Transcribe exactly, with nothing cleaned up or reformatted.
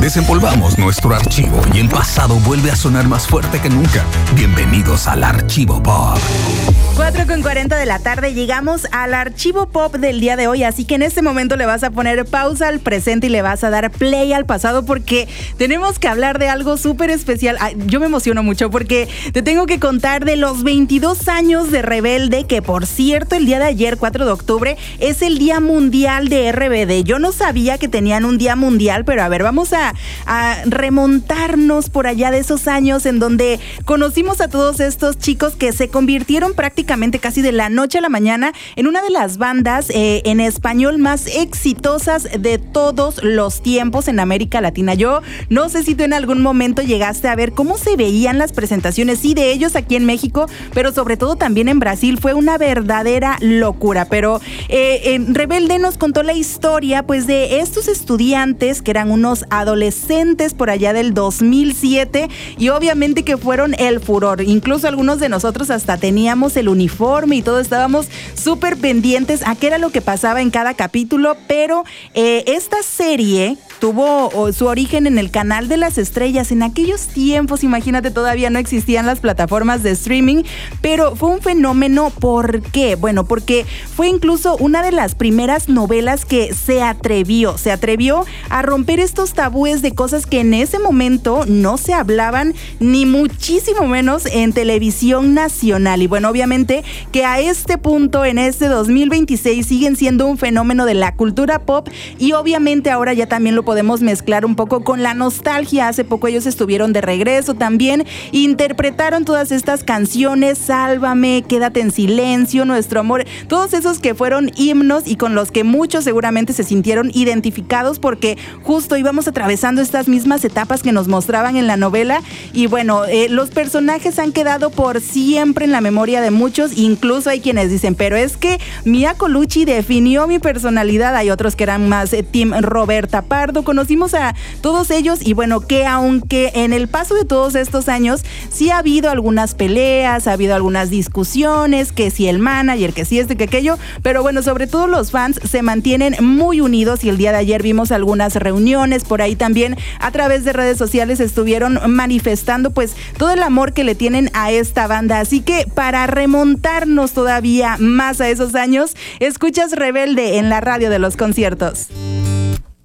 Desempolvamos nuestro archivo y el pasado vuelve a sonar más fuerte que nunca. Bienvenidos al Archivo Pop. cuatro con cuarenta de la tarde, llegamos al Archivo Pop del día de hoy, así que en este momento le vas a poner pausa al presente y le vas a dar play al pasado porque tenemos que hablar de algo súper especial. Ay, yo me emociono mucho porque te tengo que contar de los veintidós años de Rebelde, que por cierto el día de ayer, cuatro de octubre, es el Día Mundial de R B D. Yo no sabía que tenían un Día Mundial, pero a ver, vamos a, a remontarnos por allá de esos años en donde conocimos a todos estos chicos que se convirtieron prácticamente casi de la noche a la mañana en una de las bandas eh, en español más exitosas de todos los tiempos en América Latina. Yo no sé si tú en algún momento llegaste a ver cómo se veían las presentaciones, sí, de ellos aquí en México, pero sobre todo también en Brasil. Fue una verdadera locura, pero eh, eh, Rebelde nos contó la historia pues de estos estudiantes que eran unos adolescentes por allá del dos mil siete y obviamente que fueron el furor. Incluso algunos de nosotros hasta teníamos el uniforme y todo, estábamos súper pendientes a qué era lo que pasaba en cada capítulo, pero eh, esta serie tuvo oh, su origen en el Canal de las Estrellas. En aquellos tiempos, imagínate, todavía no existían las plataformas de streaming, pero fue un fenómeno. ¿Por qué? Bueno, porque fue incluso una de las primeras novelas que se atrevió, se atrevió a romper estos tabúes de cosas que en ese momento no se hablaban, ni muchísimo menos en televisión nacional. Y bueno, obviamente que a este punto, en este dos mil veintiséis, siguen siendo un fenómeno de la cultura pop y obviamente ahora ya también lo podemos mezclar un poco con la nostalgia. Hace poco ellos estuvieron de regreso también, interpretaron todas estas canciones, Sálvame, Quédate en Silencio, Nuestro Amor, todos esos que fueron himnos y con los que muchos seguramente se sintieron identificados porque justo íbamos atravesando estas mismas etapas que nos mostraban en la novela y bueno, eh, los personajes han quedado por siempre en la memoria de muchos. Incluso hay quienes dicen, pero es que Mia Colucci definió mi personalidad. Hay otros que eran más eh, team Roberta Pardo. Conocimos a todos ellos y bueno, que aunque en el paso de todos estos años sí ha habido algunas peleas, ha habido algunas discusiones, que si el manager, que si este, que aquello, pero bueno, sobre todo los fans se mantienen muy unidos y el día de ayer vimos algunas reuniones por ahí también a través de redes sociales estuvieron manifestando pues todo el amor que le tienen a esta banda. Así que para remontarnos todavía más a esos años, escuchas Rebelde en la radio de los conciertos.